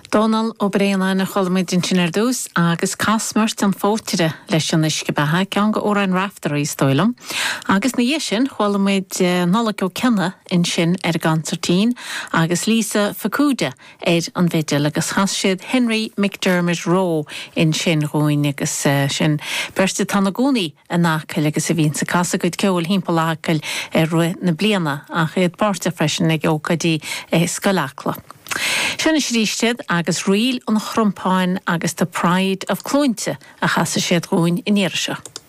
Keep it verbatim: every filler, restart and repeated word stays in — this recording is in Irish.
Donal ó Bréana na cholamid in sinar dús agus casmart an fótire leis an isce bethe cean go óra an raftar í stoilm. Agus na dhéisin cholamid nolach ó cenne in sin ar gantartín agus Lisa Facúda ar an bhidil agus chas siad Henry McDermott Rowe in sin roin agus uh, sin berste tanna gúnaí a nácail agus a bhín sa casa goid ceol hímpalácail ar rua na bliana a chéad páirte freisin ag ócadí uh, scolácla. Sinna srístead agus riil an chrumpáin agus the Pride of Clúinte a chasa siad roin in Irisha.